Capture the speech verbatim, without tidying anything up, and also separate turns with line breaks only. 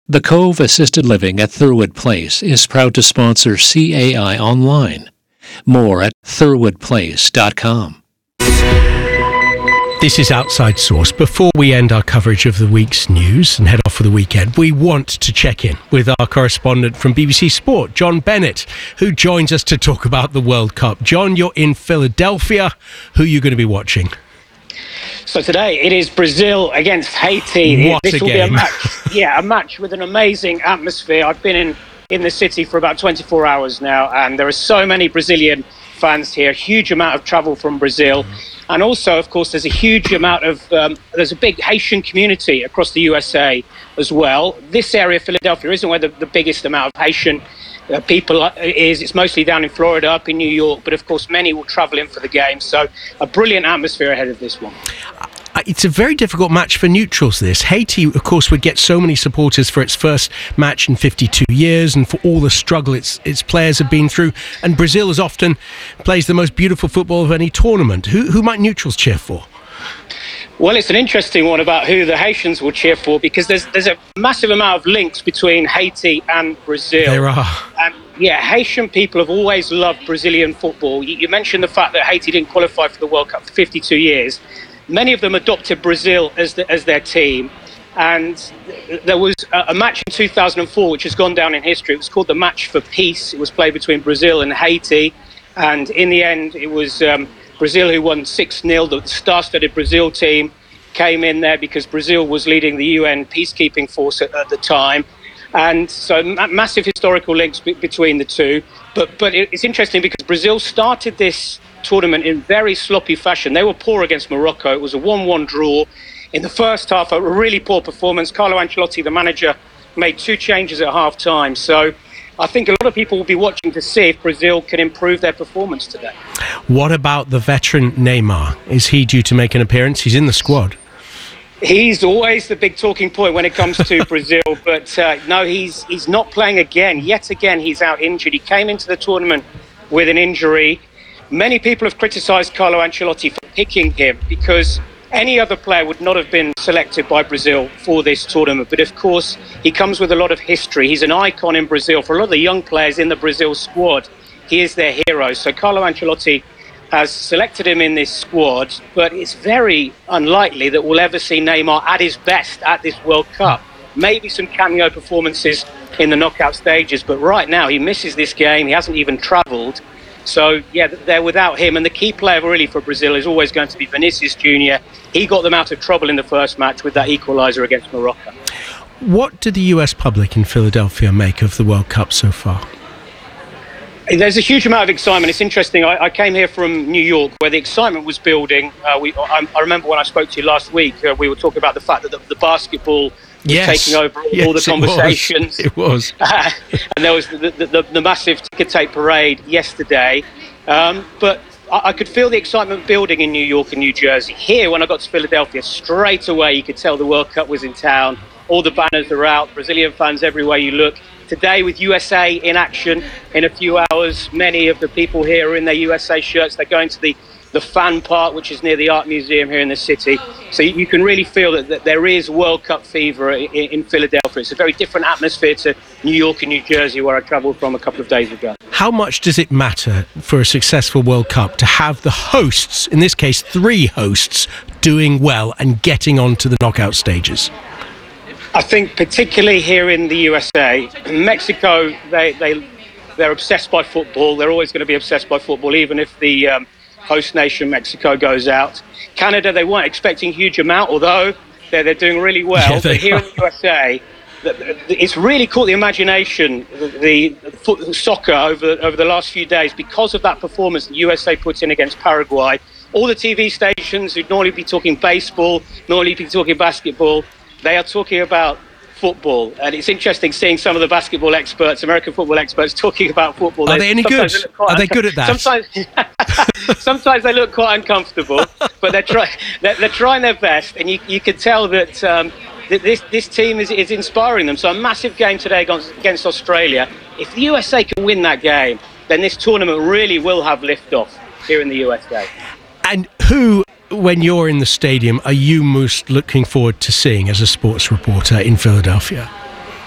The Cove Assisted Living at Thurwood Place is proud to sponsor C A I Online. More at thurwood place dot com.
This is Outside Source. Before we end our coverage of the week's news and head off for the weekend, we want to check in with our correspondent from B B C Sport, John Bennett, who joins us to talk about the World Cup. John, you're in Philadelphia. Who are you going to be watching?
So today it is Brazil against Haiti.
What
this
a
will
game.
be a match. Yeah, a match with an amazing atmosphere. I've been in, in the city for about twenty-four hours now, and there are so many Brazilian fans here. Huge amount of travel from Brazil. And also, of course, there's a huge amount of, um, there's a big Haitian community across the U S A as well. This area, Philadelphia, isn't where the, the biggest amount of Haitian uh, people is. It's mostly down in Florida, up in New York, but of course, many will travel in for the game. So a brilliant atmosphere ahead of this one.
It's a very difficult match for neutrals, this. Haiti, of course, would get so many supporters for its first match in fifty-two years and for all the struggle its its players have been through. And Brazil as often plays the most beautiful football of any tournament. Who, who might neutrals cheer for?
Well, it's an interesting one about who the Haitians will cheer for, because there's there's a massive amount of links between Haiti and Brazil.
There are.
Um, yeah, Haitian people have always loved Brazilian football. You, you mentioned the fact that Haiti didn't qualify for the World Cup for fifty-two years. Many of them adopted Brazil as the, as their team, and there was a, a match in two thousand four which has gone down in history. It was called the Match for Peace. It was played between Brazil and Haiti, and in the end it was um, Brazil who won six nil. The star-studded Brazil team came in there because Brazil was leading the U N peacekeeping force at, at the time, and so ma- massive historical links be- between the two. But but it, it's interesting because Brazil started this tournament in very sloppy fashion. They were poor against Morocco. It was a one one draw. In the first half, a really poor performance. Carlo Ancelotti, the manager, made two changes at half time. So I think a lot of people will be watching to see if Brazil can improve their performance today.
What about the veteran Neymar? Is he due to make an appearance? He's in the squad.
He's always the big talking point when it comes to Brazil, but uh, no, he's he's not playing again. Yet again, he's out injured. He came into the tournament with an injury. Many people have criticised Carlo Ancelotti for picking him because any other player would not have been selected by Brazil for this tournament. But of course, he comes with a lot of history. He's an icon in Brazil. For a lot of the young players in the Brazil squad, he is their hero. So Carlo Ancelotti has selected him in this squad, but it's very unlikely that we'll ever see Neymar at his best at this World Cup. Maybe some cameo performances in the knockout stages, but right now he misses this game. He hasn't even travelled. So, yeah, they're without him. And the key player really for Brazil is always going to be Vinicius Junior He got them out of trouble in the first match with that equaliser against Morocco.
What did the U S public in Philadelphia make of the World Cup so far?
There's a huge amount of excitement. It's interesting. I, I came here from New York where the excitement was building. Uh, we, I, I remember when I spoke to you last week, uh, we were talking about the fact that the, the basketball
Yes.
taking over all,
yes,
all the conversations.
It was. It was.
Uh, and there was the, the, the massive ticker tape parade yesterday. Um, but I, I could feel the excitement building in New York and New Jersey. Here, when I got to Philadelphia, straight away you could tell the World Cup was in town. All the banners are out, Brazilian fans everywhere you look. Today, with U S A in action in a few hours, many of the people here are in their U S A shirts. They're going to the the fan part, which is near the Art Museum here in the city. So you can really feel that, that there is World Cup fever in, in Philadelphia. It's a very different atmosphere to New York and New Jersey, where I travelled from a couple of days ago.
How much does it matter for a successful World Cup to have the hosts, in this case three hosts, doing well and getting on to the knockout stages?
I think particularly here in the U S A, Mexico, they, they, they're obsessed by football. They're always going to be obsessed by football, even if the um, host nation Mexico goes out. Canada, they weren't expecting a huge amount, although they're, they're doing really well.
Yeah,
but here
are.
in the U S A, it's really caught the imagination, the, the soccer over, over the last few days, because of that performance the U S A put in against Paraguay. All the T V stations who'd normally be talking baseball, normally be talking basketball, they are talking about football. And it's interesting seeing some of the basketball experts, American football experts, talking about football.
Are they any good? They Are they good at that?
Sometimes, sometimes they look quite uncomfortable, but they're, try, they're, they're trying their best. And you, you can tell that, um, that this, this team is, is inspiring them. So a massive game today against, against Australia. If the U S A can win that game, then this tournament really will have liftoff here in the U S A.
And who, when you're in the stadium, are you most looking forward to seeing as a sports reporter in Philadelphia?